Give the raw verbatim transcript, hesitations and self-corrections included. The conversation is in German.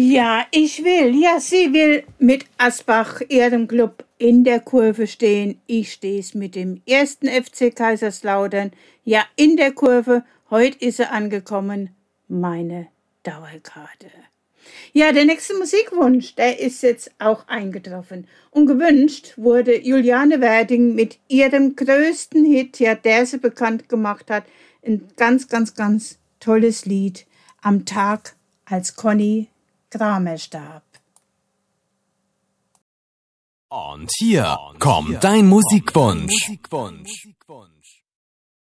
Ja, ich will. Ja, sie will mit Asbach ihrem Club in der Kurve stehen. Ich steh's mit dem ersten F C Kaiserslautern. Ja, in der Kurve. Heute ist sie angekommen. Meine Dauerkarte. Ja, der nächste Musikwunsch, der ist jetzt auch eingetroffen. Und gewünscht wurde Juliane Werding mit ihrem größten Hit, ja, der sie bekannt gemacht hat. Ein ganz, ganz, ganz tolles Lied. Am Tag, als Conny Kramer starb. Und hier kommt dein Musikwunsch. Musikwunsch.